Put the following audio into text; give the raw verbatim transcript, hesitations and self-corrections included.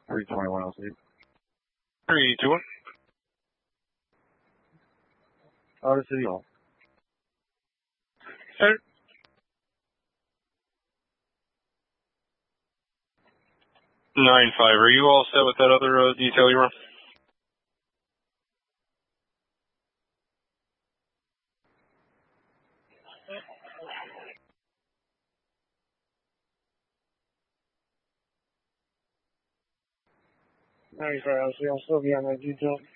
three twenty-one L C. three two one. Out of City Hall. Sir. nine five, are you all set with that other uh, detail you were? ninety-five L C, I'll still be on that detail.